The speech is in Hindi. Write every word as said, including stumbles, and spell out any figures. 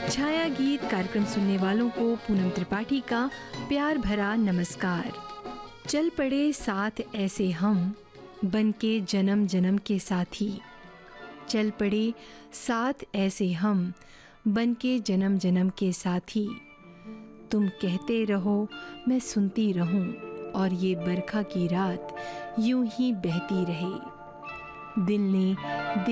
छाया गीत कार्यक्रम सुनने वालों को पूनम त्रिपाठी का प्यार भरा नमस्कार। चल पड़े साथ ऐसे हम, बन के जन्म जन्म के साथी। चल पड़े साथ ऐसे हम, बन के जन्म जन्म के साथी। तुम कहते रहो मैं सुनती रहूं, और ये बरखा की रात यूं ही बहती रहे। दिल ने